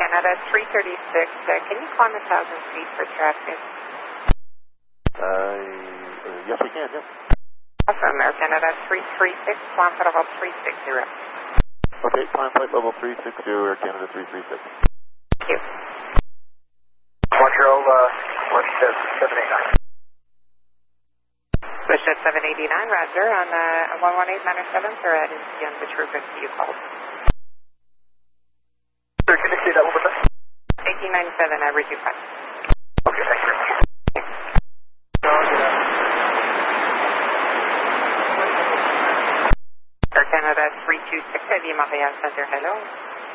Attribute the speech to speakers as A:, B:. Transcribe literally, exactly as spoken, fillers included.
A: Canada three thirty-six, uh, can you climb a thousand feet for traffic?
B: Uh, yes, we can, yes.
A: Awesome, Air Canada three thirty-six, climb for level three sixty.
B: Okay, climb flight level three sixty, Air Canada three thirty-six.
A: Thank you.
C: Montreal, uh, what's that, seven eighty-nine?
A: Wish at seven eighty-nine, Roger, on uh, one one eight nine seven, sir, I didn't see on which route you called.
C: Sir, can you say that one more time?
A: eighteen ninety-seven, average you five.
C: Okay, thank you very much.
A: Air Canada three two six, Avion Montreal Center, hello.